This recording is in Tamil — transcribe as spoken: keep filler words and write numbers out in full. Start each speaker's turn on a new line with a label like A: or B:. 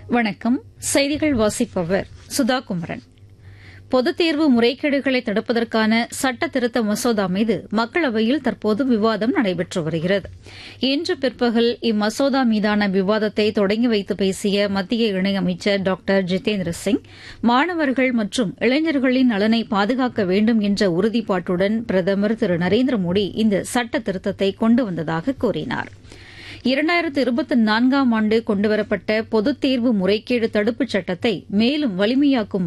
A: வணக்கம். செய்திகள் வாசிப்பவர் சுதா குமரன். பொதுத் தேர்வு முறைகேடுகளை தடுப்பதற்கான சட்ட திருத்த மசோதா மீது மக்களவையில் தற்போது விவாதம் நடைபெற்று வருகிறது. இன்று பிற்பகல் இம்மசோதா மீதான விவாதத்தை தொடங்கி வைத்து பேசிய மத்திய இணையமைச்சர் டாக்டர் ஜிதேந்திர சிங், மாணவர்கள் மற்றும் இளைஞர்களின் நலனை பாதுகாக்க வேண்டும் என்ற உறுதிப்பாட்டுடன் பிரதமர் திரு நரேந்திர மோடி இந்த சட்ட திருத்தத்தை கொண்டு வந்ததாக கூறினார். இரண்டாயிரத்து இருபத்தி நான்காம் ஆண்டு கொண்டுவரப்பட்ட பொதுத் தேர்வு முறைகேடு தடுப்புச் சட்டத்தை மேலும் வலிமையாக்கும்